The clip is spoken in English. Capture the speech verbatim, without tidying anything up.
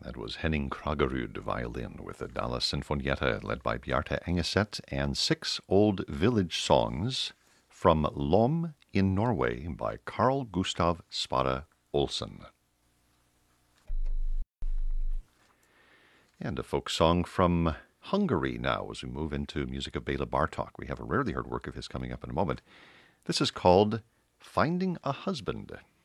That was Henning Kragerud violin with the Dala Sinfonietta led by Bjarte Engeset and six old village songs from Lom in Norway by Carl Gustav Spade Olsen. And a folk song from Hungary now as we move into music of Bela Bartok. We have a rarely heard work of his coming up in a moment. This is called Finding a Husband.